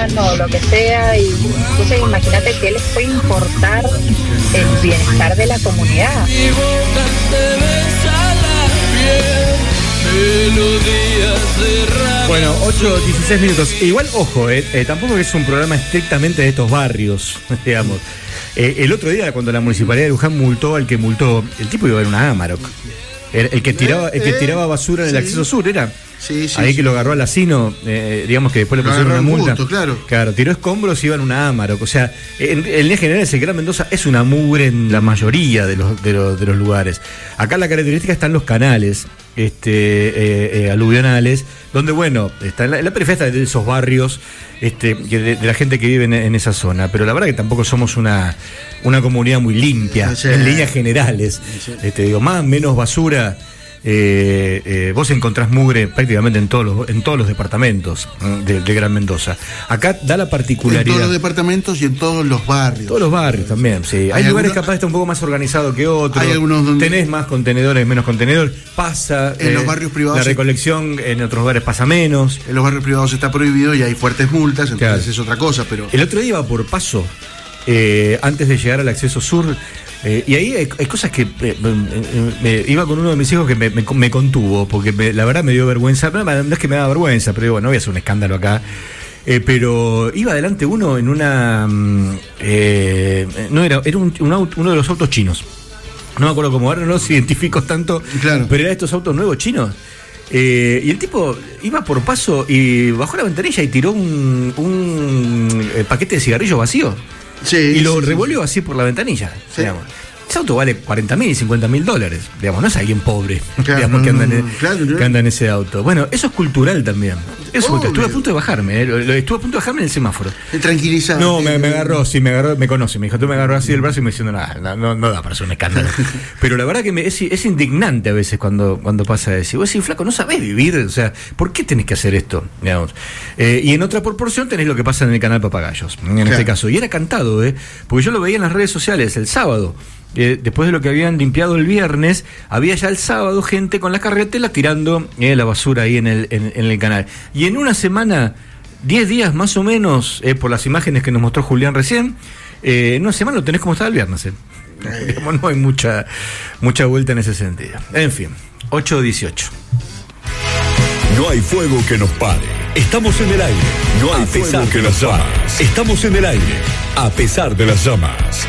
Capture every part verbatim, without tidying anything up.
restaurante o lo que sea, y entonces imagínate que les puede importar el bienestar de la comunidad. Bueno, ocho dieciséis minutos. E igual, ojo, eh, eh, tampoco es un programa estrictamente de estos barrios, digamos. Eh, el otro día, cuando la Municipalidad de Luján multó al que multó, el tipo iba a ver una Amarok. El, el que tiraba el que tiraba basura en el sí. acceso sur, era. Sí, sí, ahí sí. que lo agarró al asino, eh, digamos que después le Lo pusieron una agarró multa. justo, claro. Claro, tiró escombros y iba en una Amarok. O sea, en, en línea general, el Gran Mendoza es una mugre en la mayoría de los, de los, de los lugares. Acá la característica están los canales este, eh, eh, aluvionales, donde, bueno, está en la, en la periferia de esos barrios este, de, de la gente que vive en, en esa zona. Pero la verdad que tampoco somos una, una comunidad muy limpia, sí. En líneas generales. Sí. Este, digo, más menos basura. Eh, eh, vos encontrás mugre prácticamente en todos los, en todos los departamentos de, de Gran Mendoza. Acá da la particularidad. En todos los departamentos y en todos los barrios. Todos los barrios también, sí. Hay, hay lugares capaz está un poco más organizado que otros. Hay algunos donde tenés más contenedores, menos contenedores. Pasa. En eh, los barrios privados. La recolección en otros lugares pasa menos. En los barrios privados está prohibido y hay fuertes multas, entonces claro. Es otra cosa, pero. El otro día iba por Paso, eh, antes de llegar al acceso sur. Eh, y ahí hay, hay cosas que eh, eh, eh, iba con uno de mis hijos que me, me, me contuvo, porque me, la verdad me dio vergüenza. No, no es que me da vergüenza, pero bueno, no voy a hacer un escándalo acá. Eh, pero iba adelante uno en una. Eh, no era, era un, un auto, uno de los autos chinos. No me acuerdo cómo, ahora no los identifico tanto, claro. Pero era estos autos nuevos chinos. Eh, y el tipo iba por Paso y bajó la ventanilla y tiró un, un eh, paquete de cigarrillos vacío. Sí, y lo sí, revolvió sí. así por la ventanilla, sí. Digamos. Ese auto vale cuarenta mil y cincuenta mil dólares, digamos, no es alguien pobre, claro, digamos, que anda, en, claro, que anda en ese auto. Bueno, eso es cultural también. Eso, estuve a punto de bajarme, eh, estuve a punto de bajarme en el semáforo. Tranquilizado. No, me, me agarró, sí, me agarró, me conoce, me dijo, tú me agarró así del brazo y me diciendo, nada, no, no, no da para hacer un escándalo. Pero la verdad que me, es, es indignante a veces cuando, cuando pasa eso. Y vos decís, flaco, no sabés vivir, o sea, ¿por qué tenés que hacer esto? Digamos. Eh, y en otra proporción tenés lo que pasa en el canal Papagayos, en claro. Este caso. Y era cantado, ¿eh? Porque yo lo veía en las redes sociales el sábado. Eh, después de lo que habían limpiado el viernes, había ya el sábado gente con las carretelas tirando eh, la basura ahí en el, en, en el canal. Y en una semana, diez días más o menos, eh, por las imágenes que nos mostró Julián recién, eh, en una semana lo tenés como estaba el viernes. Eh. Eh. No hay mucha, mucha vuelta en ese sentido. En fin, ocho dieciocho. No hay fuego que nos pare. Estamos en el aire. No hay fuego que nos pare. Estamos en el aire. A pesar de las llamas.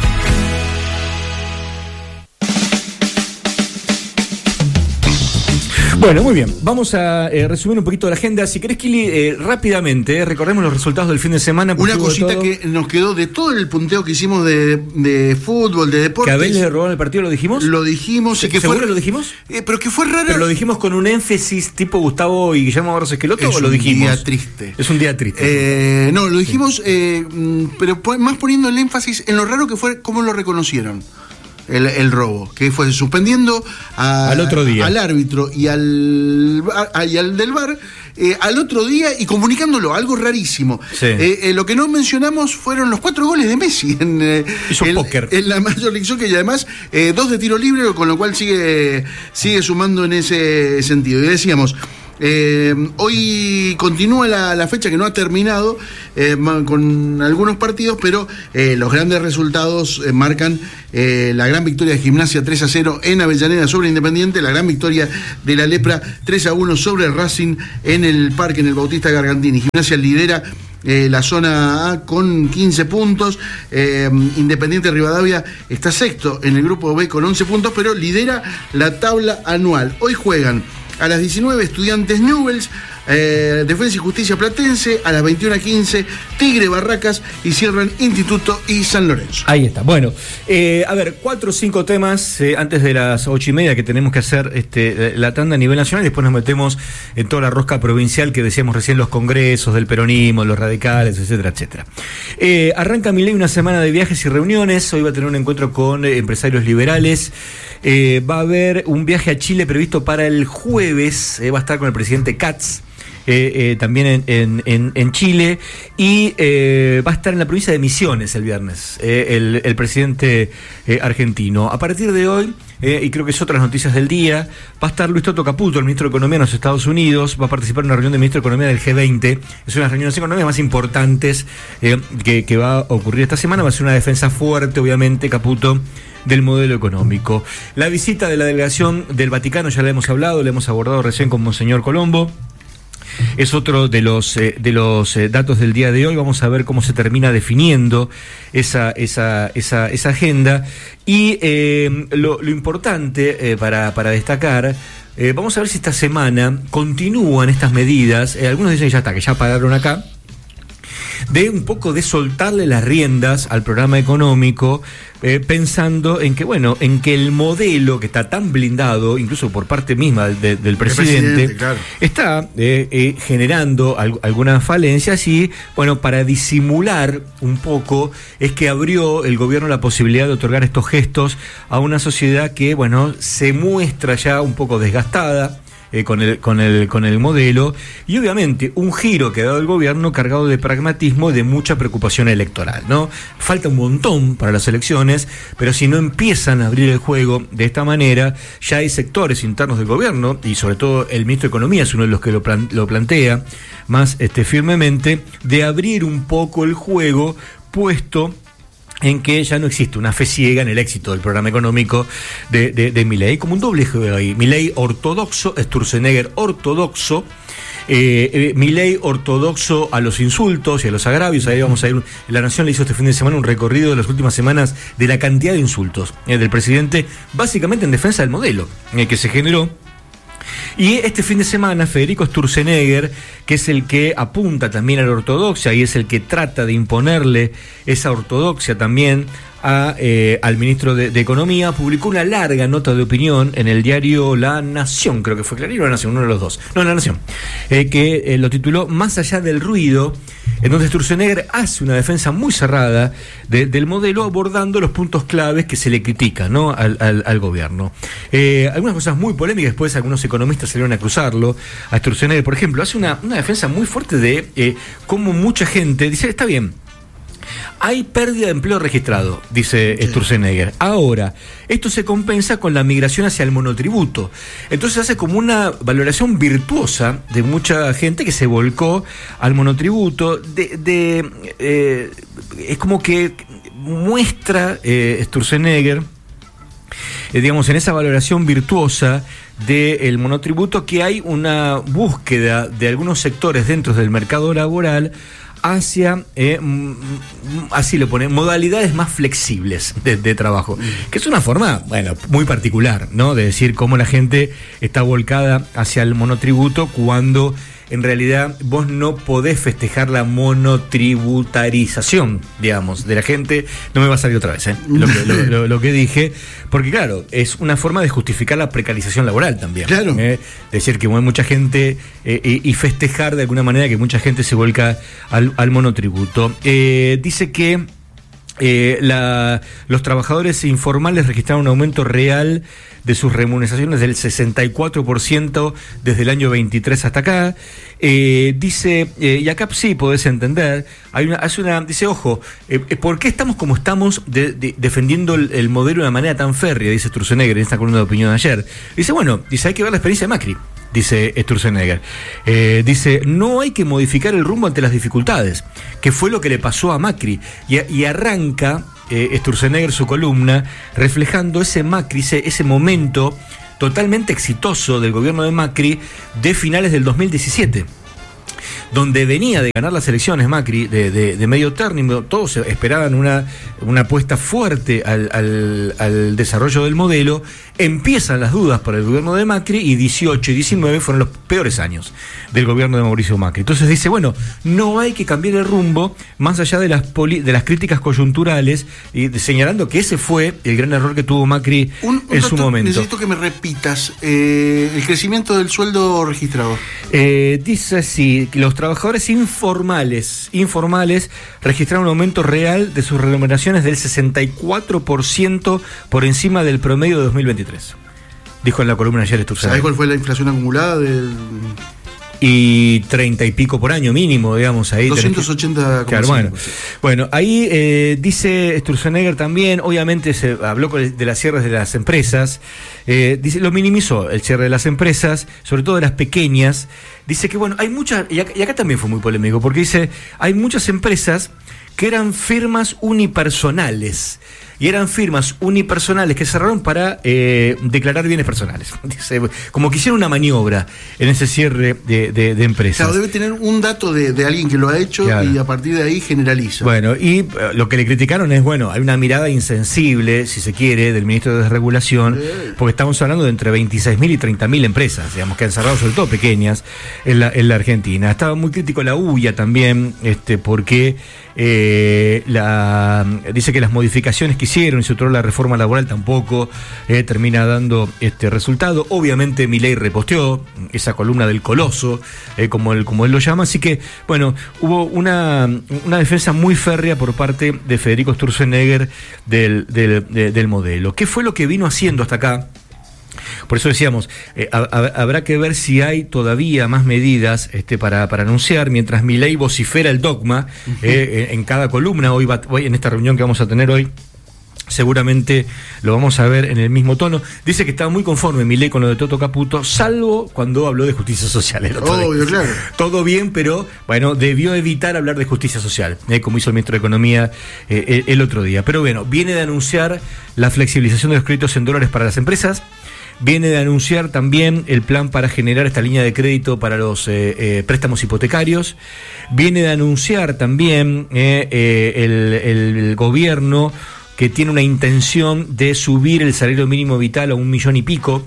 Bueno, muy bien. Vamos a eh, resumir un poquito la agenda. Si querés, Kili, eh, rápidamente, eh, recordemos los resultados del fin de semana. Una cosita que nos quedó de todo el punteo que hicimos de, de fútbol, de deportes. ¿Que a Abel le robaron el partido, lo dijimos? Lo dijimos. ¿Se, que ¿Seguro fue, lo dijimos? Eh, pero que fue raro. ¿Pero lo dijimos con un énfasis tipo Gustavo y Guillermo Barros Esqueloto o lo dijimos? Es un día triste. Es un día triste. Eh, no, lo dijimos, eh, pero más poniendo el énfasis en lo raro que fue cómo lo reconocieron. El, el robo, que fue suspendiendo a, al otro día al árbitro y al, a, y al del V A R eh, al otro día y comunicándolo, algo rarísimo. Sí. Eh, eh, lo que no mencionamos fueron los cuatro goles de Messi en, eh, Hizo en, póker. en la Major League Soccer y además eh, dos de tiro libre, con lo cual sigue, sigue sumando en ese sentido. Y decíamos, Eh, hoy continúa la, la fecha que no ha terminado eh, con algunos partidos, pero eh, los grandes resultados eh, marcan eh, la gran victoria de Gimnasia tres a cero en Avellaneda sobre Independiente, la gran victoria de la Lepra tres a uno sobre Racing en el Parque, en el Bautista Gargantini. Gimnasia lidera Eh, la zona A con quince puntos, eh, Independiente Rivadavia está sexto en el grupo B con once puntos, pero lidera la tabla anual. Hoy juegan a las diecinueve Estudiantes Newell's, eh, Defensa y Justicia Platense, a las veintiuna quince Tigre Barracas y cierran Instituto y San Lorenzo. Ahí está. Bueno, eh, a ver, cuatro o cinco temas eh, antes de las ocho y media que tenemos que hacer este, la tanda a nivel nacional y después nos metemos en toda la rosca provincial que decíamos recién, los congresos del peronismo, los radicales, etcétera, etcétera. Eh, arranca Milei una semana de viajes y reuniones. Hoy va a tener un encuentro con eh, empresarios liberales. Eh, va a haber un viaje a Chile previsto para el jueves. Eh, va a estar con el presidente Katz. Eh, eh, también en, en, en, en Chile y eh, va a estar en la provincia de Misiones el viernes, eh, el, el presidente eh, argentino. A partir de hoy eh, y creo que es otras noticias del día. Va a estar Luis Toto Caputo, el ministro de Economía en los Estados Unidos, va a participar en una reunión del ministro de Economía del G veinte. Es una de las reuniones económicas más importantes eh, que, que va a ocurrir esta semana. Va a ser una defensa fuerte, obviamente, Caputo, del modelo económico. La visita de la delegación del Vaticano, ya la hemos hablado, la hemos abordado recién con Monseñor Colombo. Es otro de los eh, de los eh, datos del día de hoy. Vamos a ver cómo se termina definiendo esa esa esa, esa agenda. Y eh, lo, lo importante eh, para, para destacar, eh, vamos a ver si esta semana continúan estas medidas. Eh, algunos dicen ya está, que ya pararon acá, de un poco de soltarle las riendas al programa económico, eh, pensando en que, bueno, en que el modelo que está tan blindado, incluso por parte misma de, del presidente, presidente claro. está eh, eh, generando al, algunas falencias y, bueno, para disimular un poco es que abrió el gobierno la posibilidad de otorgar estos gestos a una sociedad que, bueno, se muestra ya un poco desgastada Eh, con el con el con el modelo, y obviamente un giro que ha dado el gobierno cargado de pragmatismo y de mucha preocupación electoral, ¿no? Falta un montón para las elecciones, pero si no empiezan a abrir el juego de esta manera, ya hay sectores internos del gobierno, y sobre todo el ministro de Economía es uno de los que lo, plan, lo plantea más este, firmemente, de abrir un poco el juego, puesto en que ya no existe una fe ciega en el éxito del programa económico de, de, de Milei. Como un doble juego ahí. Milei ortodoxo, Sturzenegger ortodoxo, eh, eh, Milei ortodoxo a los insultos y a los agravios. Ahí vamos a ir. La Nación le hizo este fin de semana un recorrido de las últimas semanas de la cantidad de insultos eh, del presidente, básicamente en defensa del modelo eh, que se generó. Y este fin de semana, Federico Sturzenegger, que es el que apunta también a la ortodoxia y es el que trata de imponerle esa ortodoxia también a, eh, al ministro de, de Economía, publicó una larga nota de opinión en el diario La Nación, creo que fue Clarín o La Nación, uno de los dos, no, La Nación, eh, que eh, lo tituló Más allá del ruido, en donde Sturzenegger hace una defensa muy cerrada de, del modelo, abordando los puntos claves que se le critican, ¿no?, al, al, al gobierno. Eh, algunas cosas muy polémicas, después algunos economistas salieron a cruzarlo. A Sturzenegger, por ejemplo, hace una, una defensa muy fuerte de eh, cómo mucha gente dice, está bien, hay pérdida de empleo registrado, dice sí. Sturzenegger. Ahora, esto se compensa con la migración hacia el monotributo. Entonces hace como una valoración virtuosa de mucha gente que se volcó al monotributo. De, de eh, es como que muestra eh, Sturzenegger, eh, digamos, en esa valoración virtuosa del monotributo, que hay una búsqueda de algunos sectores dentro del mercado laboral hacia, eh, así lo pone, modalidades más flexibles de, de trabajo, que es una forma, bueno, muy particular, ¿no?, de decir cómo la gente está volcada hacia el monotributo cuando en realidad vos no podés festejar la monotributarización, digamos, de la gente. No me va a salir otra vez, ¿eh? lo, que, lo, lo, lo que dije, porque claro, es una forma de justificar la precarización laboral también. Claro. ¿eh? Decir que hay mucha gente eh, y, y festejar de alguna manera que mucha gente se vuelca al, al monotributo. Eh, dice que Eh, la, los trabajadores informales registraron un aumento real de sus remuneraciones del sesenta y cuatro por ciento desde el año veintitrés hasta acá. Eh, dice, eh, y acá sí podés entender, hay una, hace una, dice, ojo, eh, ¿por qué estamos como estamos de, de, defendiendo el, el modelo de una manera tan férrea? Dice Sturzenegger en esta columna de opinión de ayer. Dice, bueno, dice, hay que ver la experiencia de Macri. Dice Sturzenegger, eh, dice, no hay que modificar el rumbo ante las dificultades, que fue lo que le pasó a Macri, y, y arranca eh, Sturzenegger su columna reflejando ese Macri, ese, ese momento totalmente exitoso del gobierno de Macri de finales del dos mil diecisiete, donde venía de ganar las elecciones Macri de, de, de medio término. Todos esperaban una, una apuesta fuerte al, al, al desarrollo del modelo. Empiezan las dudas para el gobierno de Macri y dieciocho y diecinueve fueron los peores años del gobierno de Mauricio Macri. Entonces dice, bueno, no hay que cambiar el rumbo más allá de las, poli, de las críticas coyunturales, y de, señalando que ese fue el gran error que tuvo Macri un, un en dato, su momento. Necesito que me repitas eh, el crecimiento del sueldo registrado. Eh, dice así, que los trabajadores informales, informales registraron un aumento real de sus remuneraciones del sesenta y cuatro por ciento por encima del promedio de dos mil veintitrés. Dijo en la columna ayer Sturzenegger. ¿Sabés cuál fue la inflación acumulada del...? y treinta y pico por año mínimo, digamos, ahí. doscientos ochenta. Que, claro, bueno, bueno, ahí eh, dice Sturzenegger también, obviamente se habló de las cierres de las empresas, eh, dice, lo minimizó el cierre de las empresas, sobre todo de las pequeñas. Dice que, bueno, hay muchas, y acá, y acá también fue muy polémico, porque dice, hay muchas empresas que eran firmas unipersonales. Y eran firmas unipersonales que cerraron para eh, declarar bienes personales. Dice, como que hicieron una maniobra en ese cierre de, de, de empresas. Claro, debe tener un dato de, de alguien que lo ha hecho, claro, y a partir de ahí generaliza. Bueno, y uh, lo que le criticaron es, bueno, hay una mirada insensible, si se quiere, del ministro de Desregulación, eh. porque estamos hablando de entre veintiséis mil y treinta mil empresas, digamos, que han cerrado, sobre todo pequeñas, en la, en la Argentina. Estaba muy crítico la U I A también, este, porque eh, la, dice que las modificaciones que hicieron y sobre todo la reforma laboral tampoco eh, termina dando este resultado. Obviamente Milei reposteó esa columna del coloso, eh, como, él, como él lo llama, así que bueno, hubo una, una defensa muy férrea por parte de Federico Sturzenegger del, del, de, del modelo. ¿Qué fue lo que vino haciendo hasta acá? Por eso decíamos, eh, a, a, habrá que ver si hay todavía más medidas este, para, para anunciar, mientras Milei vocifera el dogma eh, en cada columna. Hoy, va, hoy en esta reunión que vamos a tener hoy, seguramente lo vamos a ver en el mismo tono. Dice que estaba muy conforme Milei con lo de Toto Caputo, salvo cuando habló de justicia social. El otro Obvio, día. claro. Todo bien, pero bueno, debió evitar hablar de justicia social, eh, como hizo el ministro de Economía eh, el, el otro día. Pero bueno, viene de anunciar la flexibilización de los créditos en dólares para las empresas. Viene de anunciar también el plan para generar esta línea de crédito para los eh, eh, préstamos hipotecarios. Viene de anunciar también eh, eh, el, el gobierno que tiene una intención de subir el salario mínimo vital a un millón y pico.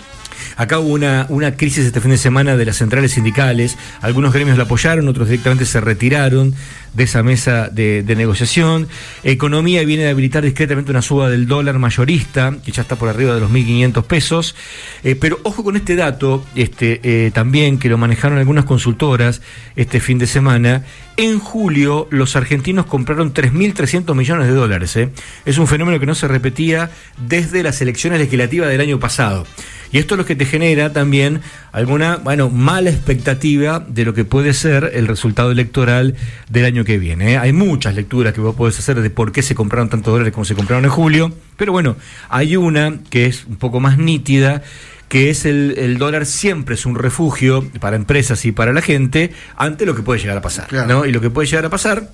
Acá hubo una, una crisis este fin de semana de las centrales sindicales. Algunos gremios la apoyaron, otros directamente se retiraron de esa mesa de, de negociación. Economía viene de habilitar discretamente una suba del dólar mayorista, que ya está por arriba de los mil quinientos pesos. Eh, pero ojo con este dato, este eh, también que lo manejaron algunas consultoras este fin de semana. En julio, los argentinos compraron tres mil trescientos millones de dólares. ¿eh? Es un fenómeno que no se repetía desde las elecciones legislativas del año pasado. Y esto es lo que te genera también alguna, bueno, mala expectativa de lo que puede ser el resultado electoral del año que viene. ¿eh? Hay muchas lecturas que vos podés hacer de por qué se compraron tantos dólares como se compraron en julio, pero bueno, hay una que es un poco más nítida, que es el, el dólar siempre es un refugio para empresas y para la gente ante lo que puede llegar a pasar, claro. ¿no? Y lo que puede llegar a pasar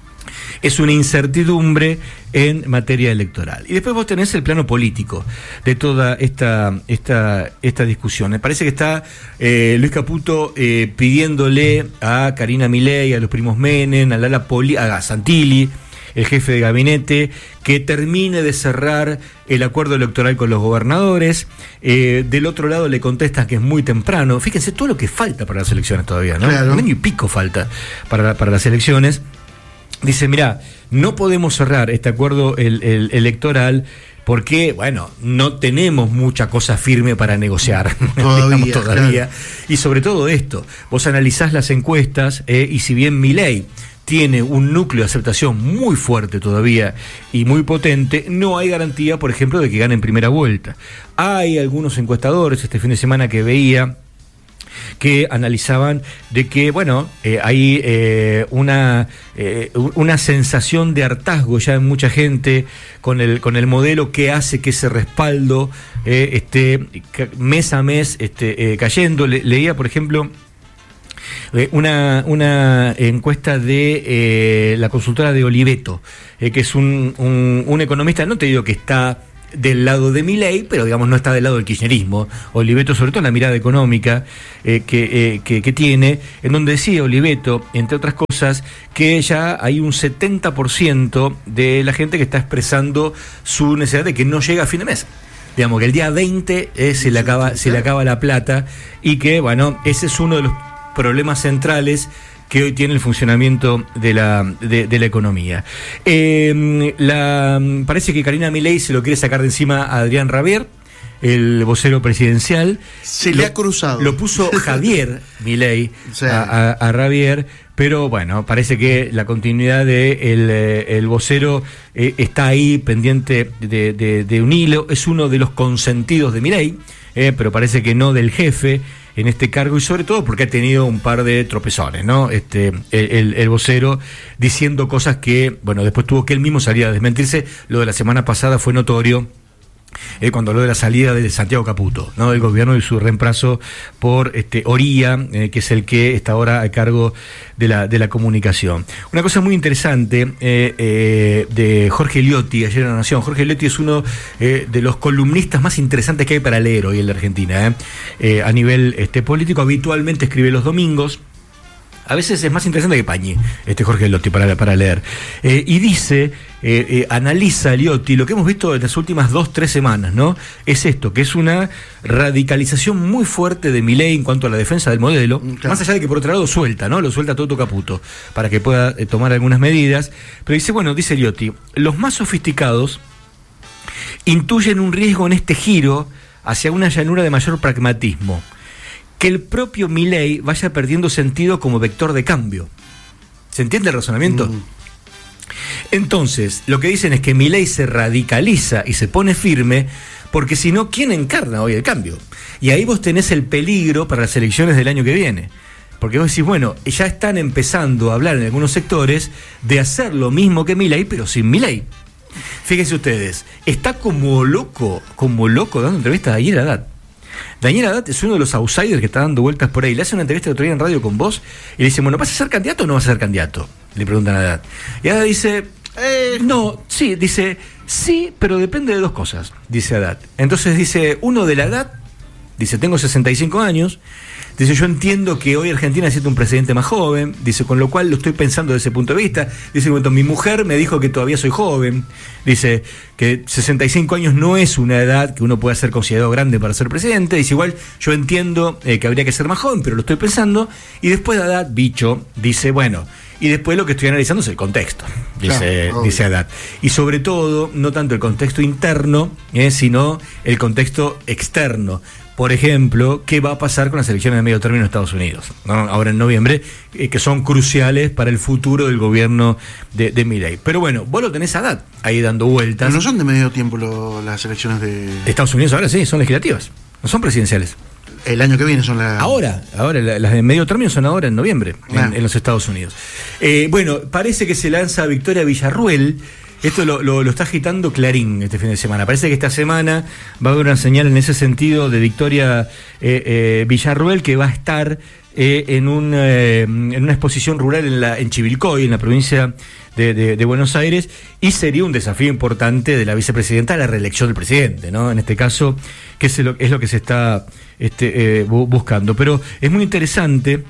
es una incertidumbre en materia electoral. Y después vos tenés el plano político de toda esta esta esta discusión. Me parece que está eh, Luis Caputo eh, pidiéndole a Karina Milei, a los primos Menem, a Lala Poli, a Santilli, el jefe de gabinete, que termine de cerrar el acuerdo electoral con los gobernadores. Eh, del otro lado le contestan que es muy temprano. Fíjense todo lo que falta para las elecciones todavía, ¿no? Claro. Un año y pico falta para, para las elecciones. Dice, mirá, no podemos cerrar este acuerdo el, el, electoral porque, bueno, no tenemos mucha cosa firme para negociar. Todavía. digamos, todavía. Claro. Y sobre todo esto, vos analizás las encuestas eh, y si bien Milei tiene un núcleo de aceptación muy fuerte todavía y muy potente, no hay garantía, por ejemplo, de que gane en primera vuelta. Hay algunos encuestadores este fin de semana que veía que analizaban de que, bueno, eh, hay eh, una, eh, una sensación de hartazgo ya en mucha gente con el, con el modelo que hace que ese respaldo eh, esté mes a mes este, eh, cayendo. Le, leía, por ejemplo, eh, una, una encuesta de eh, la consultora de Oliveto, eh, que es un, un, un economista, no te digo que está del lado de Milei, pero digamos no está del lado del kirchnerismo. Oliveto, sobre todo en la mirada económica eh, que, eh, que, que tiene, en donde decía Oliveto, entre otras cosas, que ya hay un setenta por ciento de la gente que está expresando su necesidad de que no llega a fin de mes. Digamos que el día veinte eh, se le acaba, se le acaba la plata, y que, bueno, ese es uno de los problemas centrales que hoy tiene el funcionamiento de la, de, de la economía. Eh, la, parece que Karina Milei se lo quiere sacar de encima a Adrián Rabier, el vocero presidencial. Se lo, le ha cruzado. Lo puso Javier Milei sí. a, a, a Rabier, pero bueno, parece que la continuidad de el, el vocero eh, está ahí pendiente de, de, de un hilo. Es uno de los consentidos de Milei, eh, pero parece que no del jefe. en este cargo, y sobre todo porque ha tenido un par de tropezones, ¿no? Este, el, el, el vocero diciendo cosas que, bueno, después tuvo que él mismo salir a desmentirse. Lo de la semana pasada fue notorio. Eh, cuando habló de la salida de Santiago Caputo, ¿no? Del gobierno y su reemplazo por este Oría, eh, que es el que está ahora a cargo de la, de la comunicación. Una cosa muy interesante eh, eh, de Jorge Eliotti, ayer en La Nación. Jorge Eliotti es uno eh, de los columnistas más interesantes que hay para leer hoy en la Argentina. Eh. Eh, a nivel este, político, habitualmente escribe los domingos. A veces es más interesante que Pañi, este Jorge Eliotti, para, para leer. Eh, y dice, eh, eh, analiza Eliotti, lo que hemos visto en las últimas dos, tres semanas, ¿no? Es esto, que es una radicalización muy fuerte de Milei en cuanto a la defensa del modelo, claro. Más allá de que por otro lado suelta, ¿no? Lo suelta Toto Caputo, para que pueda eh, tomar algunas medidas. Pero dice, bueno, dice Eliotti, los más sofisticados intuyen un riesgo en este giro hacia una llanura de mayor pragmatismo, que el propio Milei vaya perdiendo sentido como vector de cambio. ¿Se entiende el razonamiento? Mm. Entonces, lo que dicen es que Milei se radicaliza y se pone firme, porque si no, ¿quién encarna hoy el cambio? Y ahí vos tenés el peligro para las elecciones del año que viene. Porque vos decís, bueno, ya están empezando a hablar en algunos sectores de hacer lo mismo que Milei, pero sin Milei. Fíjense ustedes, está como loco, como loco dando entrevistas a Daniel Haddad. Daniel Haddad es uno de los outsiders que está dando vueltas por ahí. Le hace una entrevista el otro día en radio con vos y le dice, bueno, ¿vas a ser candidato o no vas a ser candidato? Le preguntan a Haddad. Y Haddad dice, eh, no, sí, dice, sí, pero depende de dos cosas, dice Haddad. Entonces dice, uno de la edad, dice, tengo sesenta y cinco años, dice, yo entiendo que hoy Argentina necesita un presidente más joven, dice, con lo cual lo estoy pensando desde ese punto de vista. Dice, bueno, mi mujer me dijo que todavía soy joven, dice que sesenta y cinco años no es una edad que uno pueda ser considerado grande para ser presidente. Dice, igual yo entiendo eh, que habría que ser más joven, pero lo estoy pensando. Y después de Haddad, bicho, dice, bueno, y después lo que estoy analizando es el contexto, dice, claro, dice Haddad. Y sobre todo, no tanto el contexto interno, eh, sino el contexto externo. Por ejemplo, ¿qué va a pasar con las elecciones de medio término en Estados Unidos, ¿no? Ahora en noviembre, eh, que son cruciales para el futuro del gobierno de, de Milei. Pero bueno, vos lo tenés a Haddad ahí dando vueltas. Pero no son de medio tiempo lo, las elecciones de... de Estados Unidos ahora sí, son legislativas, no son presidenciales. El año que viene son las... Ahora, ahora las de medio término son ahora en noviembre, ah. en, en los Estados Unidos. Eh, bueno, parece que se lanza Victoria Villarruel. Esto lo, lo, lo está agitando Clarín este fin de semana. Parece que esta semana va a haber una señal en ese sentido de Victoria eh, eh, Villarruel, que va a estar eh, en, un, eh, en una exposición rural en, la, en Chivilcoy, en la provincia de, de, de Buenos Aires, y sería un desafío importante de la vicepresidenta a la reelección del presidente, ¿no? En este caso, que es lo, es lo que se está este, eh, buscando. Pero es muy interesante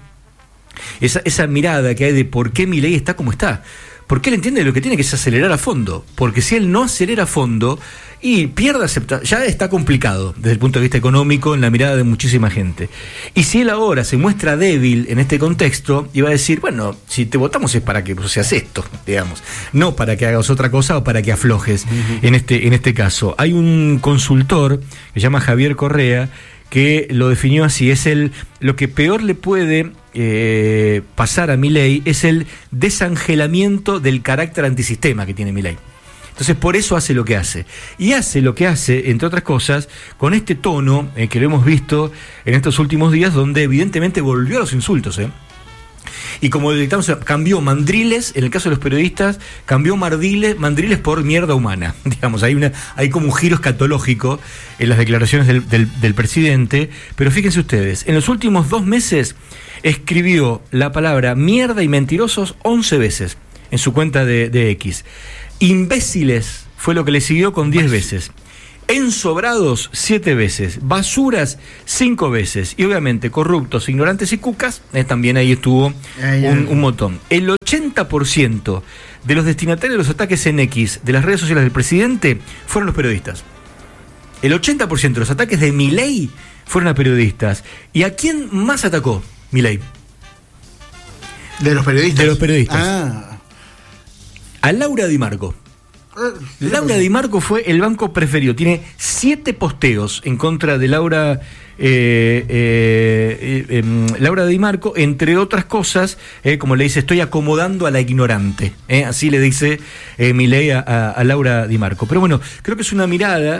esa, esa mirada que hay de por qué Milei está como está. Porque él entiende lo que tiene que es acelerar a fondo. Porque si él no acelera a fondo y pierde aceptación, ya está complicado desde el punto de vista económico en la mirada de muchísima gente. Y si él ahora se muestra débil en este contexto, y va a decir, bueno, si te votamos es para que seas esto, digamos, no para que hagas otra cosa o para que aflojes. Uh-huh. en este, en este caso. Hay un consultor que se llama Javier Correa, que lo definió así, es el lo que peor le puede eh, pasar a Milei es el desangelamiento del carácter antisistema que tiene Milei. Entonces por eso hace lo que hace. Y hace lo que hace, entre otras cosas, con este tono eh, que lo hemos visto en estos últimos días, donde evidentemente volvió a los insultos, ¿eh? Y como detectamos, cambió mandriles, en el caso de los periodistas, cambió mandriles, mandriles por mierda humana. Digamos, hay una, hay como un giro escatológico en las declaraciones del, del, del presidente. Pero fíjense ustedes, en los últimos dos meses escribió la palabra mierda y mentirosos once veces en su cuenta de, de X. Imbéciles fue lo que le siguió con diez veces. Ensobrados siete veces, basuras cinco veces, y obviamente corruptos, ignorantes y cucas, eh, también ahí estuvo ay, un, ay. un montón. El ochenta por ciento de los destinatarios de los ataques en X de las redes sociales del presidente fueron los periodistas. El ochenta por ciento de los ataques de Milei fueron a periodistas. ¿Y a quién más atacó Milei? ¿De los periodistas? De los periodistas. Ah. A Laura Di Marco. Laura Di Marco fue el banco preferido. Tiene siete posteos en contra de Laura eh, eh, eh, eh, Laura Di Marco, entre otras cosas, eh, como le dice, estoy acomodando a la ignorante. Eh, así le dice eh, Milei a, a, a Laura Di Marco. Pero bueno, creo que es una mirada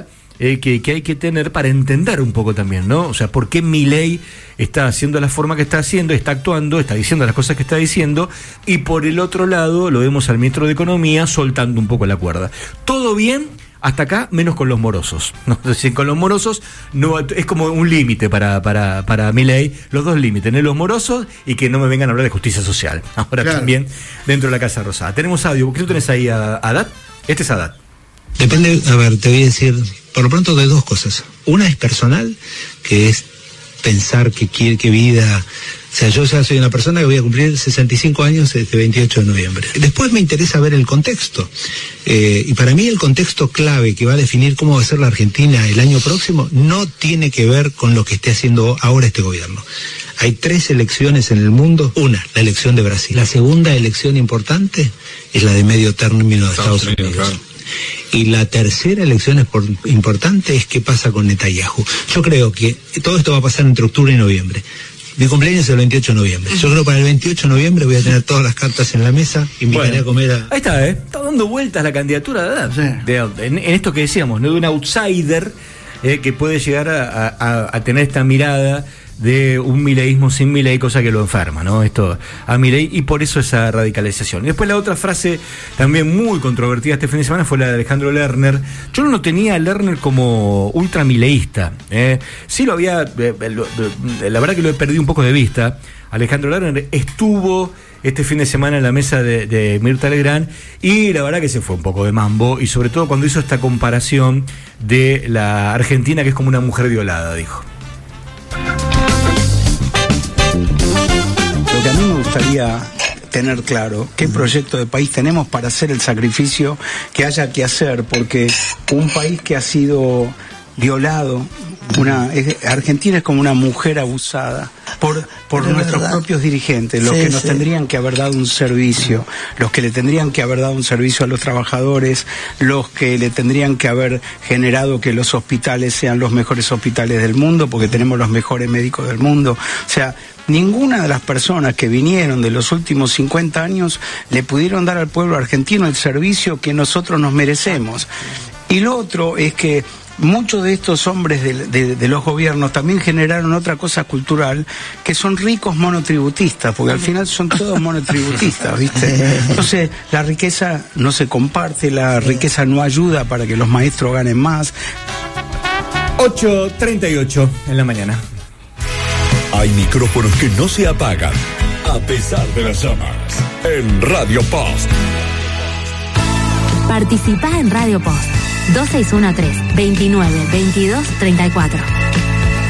eh, que, que hay que tener para entender un poco también, ¿no? O sea, por qué Milei está haciendo la forma que está haciendo, está actuando, está diciendo las cosas que está diciendo, y por el otro lado lo vemos al ministro de Economía soltando un poco la cuerda. Todo bien hasta acá, menos con los morosos, ¿no? Es decir, con los morosos no, es como un límite para, para, para Milei, los dos límites, ¿no? Los morosos y que no me vengan a hablar de justicia social. Ahora claro. También dentro de la Casa Rosada. Tenemos audio, ¿qué tú tenés ahí a Haddad? Este es Haddad. Depende, a ver, te voy a decir, por lo pronto, de dos cosas. Una es personal, que es pensar que quiere, que vida... O sea, yo ya soy una persona que voy a cumplir sesenta y cinco años este veintiocho de noviembre. Después me interesa ver el contexto. Eh, y para mí el contexto clave que va a definir cómo va a ser la Argentina el año próximo no tiene que ver con lo que esté haciendo ahora este gobierno. Hay tres elecciones en el mundo. Una, la elección de Brasil. La segunda elección importante es la de medio término de Estados, Estados Unidos. Unidos. Y la tercera elección es por, importante es qué pasa con Netanyahu. Yo creo que todo esto va a pasar entre octubre y noviembre. Mi cumpleaños es el veintiocho de noviembre. Yo creo que para el veintiocho de noviembre voy a tener todas las cartas en la mesa. Invitaré bueno, a comer a... Ahí está, ¿eh? Está dando vueltas la candidatura de Haddad. Sí. De, en, en esto que decíamos, ¿no? De un outsider eh, que puede llegar a, a, a tener esta mirada de un mileísmo sin Milei, cosa que lo enferma, ¿no? Esto a Milei, y por eso esa radicalización. Y después la otra frase también muy controvertida este fin de semana fue la de Alejandro Lerner. Yo no tenía a Lerner como ultramileísta, ¿eh? Sí lo había, eh, lo, la verdad que lo he perdido un poco de vista. Alejandro Lerner estuvo este fin de semana en la mesa de, de Mirta Legrand y la verdad que se fue un poco de mambo, y sobre todo cuando hizo esta comparación de la Argentina, que es como una mujer violada, dijo. Lo que a mí me gustaría tener claro, qué proyecto de país tenemos para hacer el sacrificio que haya que hacer, porque un país que ha sido violado, una es, Argentina es como una mujer abusada por por Pero nuestros verdad. propios dirigentes, los sí, que nos sí. tendrían que haber dado un servicio, los que le tendrían que haber dado un servicio a los trabajadores, los que le tendrían que haber generado que los hospitales sean los mejores hospitales del mundo, porque tenemos los mejores médicos del mundo. O sea, ninguna de las personas que vinieron de los últimos cincuenta años le pudieron dar al pueblo argentino el servicio que nosotros nos merecemos. Y lo otro es que muchos de estos hombres de, de, de los gobiernos también generaron otra cosa cultural, que son ricos monotributistas, porque al final son todos monotributistas, ¿viste? Entonces, la riqueza no se comparte, la riqueza no ayuda para que los maestros ganen más. ocho treinta y ocho en la mañana. Hay micrófonos que no se apagan, a pesar de las llamas, en Radio Post. Participá en Radio Post. dos seis uno tres, veintinueve, veintidós, treinta y cuatro.